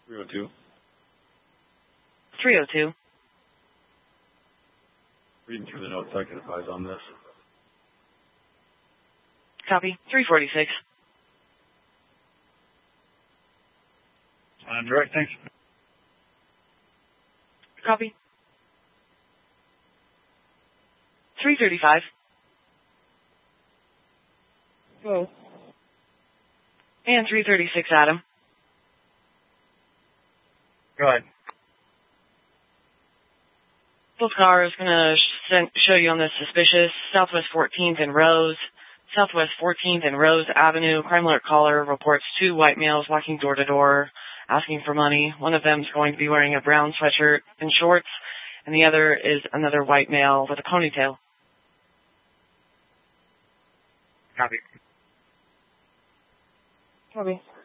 302. 302. Reading through the notes, I can advise on this. Copy. 346. Direct, thanks. Copy. 335. Hello. And 336, Adam. Go ahead. Both cars going to show you on this suspicious Southwest 14th and Rose. Southwest 14th and Rose Avenue. Crime alert caller reports 2 white males walking door to door asking for money. One of them is going to be wearing a brown sweatshirt and shorts, and the other is another white male with a ponytail. Copy. Copy.